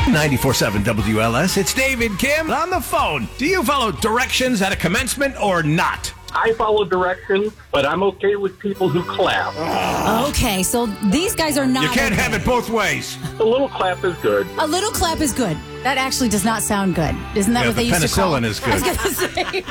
94.7 WLS. It's David Kim on the phone. Do you follow directions at a commencement or not? I follow directions, but I'm okay with people who clap. Okay, so these guys are not. You can't okay. have it both ways. A little clap is good. A little clap is good. That actually does not sound good. Isn't that what the they used to call penicillin is good. I was going to say.